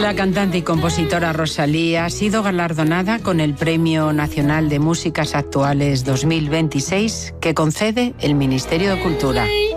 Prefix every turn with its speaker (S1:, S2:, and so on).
S1: La cantante y compositora Rosalía ha sido galardonada con el Premio Nacional de Músicas Actuales 2026 que concede el Ministerio de Cultura.